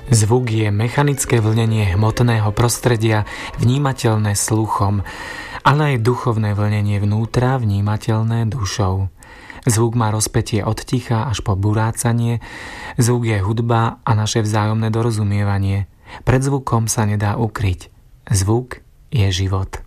Zvuk je mechanické vlnenie hmotného prostredia, vnímateľné sluchom, ale aj duchovné vlnenie vnútra, vnímateľné dušou. Zvuk má rozpätie od ticha až po burácanie, zvuk je hudba a naše vzájomné dorozumievanie. Pred zvukom sa nedá ukryť. Zvuk je život.